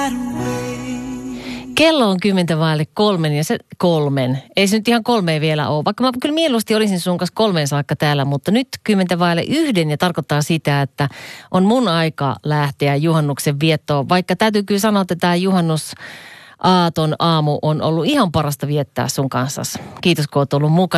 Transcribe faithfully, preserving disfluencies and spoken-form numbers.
Kello on kymmentä vaille kolmen ja se kolmen. Ei se nyt ihan kolmeen vielä ole. Vaikka mä kyllä mieluusti olisin sun kanssa kolmeen saakka täällä, mutta nyt kymmentä vaille yhden ja tarkoittaa sitä, että on mun aika lähteä juhannuksen viettoon. Vaikka täytyy kyllä sanoa, että tämä juhannus aaton aamu on ollut ihan parasta viettää sun kanssa. Kiitos, kun oot ollut mukana.